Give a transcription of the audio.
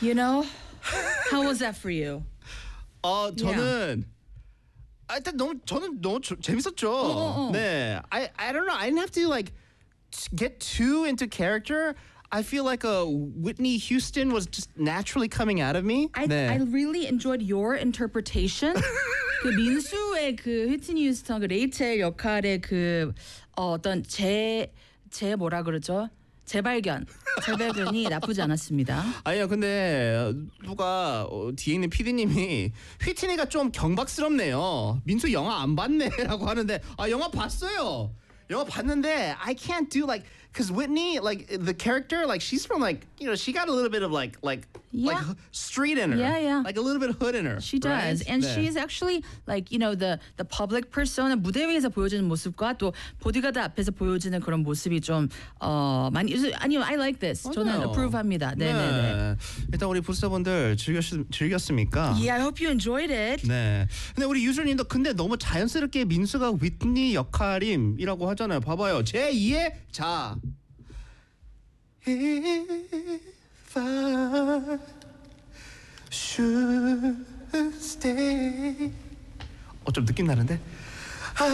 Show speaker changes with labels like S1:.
S1: You know? How was that for you?
S2: 저는 일단 저는 너무 재밌었죠. 네, I don't know. I didn't have to like get too into character. I feel like Whitney Houston was just naturally coming out of me.
S1: I really enjoyed your interpretation. 그 민수의 그 휘트니 휴스턴 그 레이첼 역할의 그 어떤 제 뭐라 그러죠? 재발견이 나쁘지 않았습니다.
S2: 아니요, 근데 누가 뒤에 있는 PD님이 휘트니가 좀 경박스럽네요. 민수 영화 안 봤네라고 하는데 영화 봤어요. 영화 봤는데 I can't do like because Whitney like the character like she's from like she got a little bit of like street in her.
S1: Yeah.
S2: Like a little bit of hood in her.
S1: She does.
S2: Right?
S1: And
S2: 네.
S1: she's actually like the public persona 무대 위에서 보여지는 모습과 또 보디가드 앞에서 보여지는 그런 모습이 좀 많이 아니요 I like this. 저는
S2: 맞아요.
S1: approve합니다. 네.
S2: 일단 우리 부스터분들 즐겼습니까?
S1: Yeah, I hope you enjoyed it.
S2: 네. 근데 우리 유주님도 근데 너무 자연스럽게 민수가 휘트니 역할임이라고 하잖아요. 봐봐요. 제2의 자. If I should stay 좀 느낌 나는데?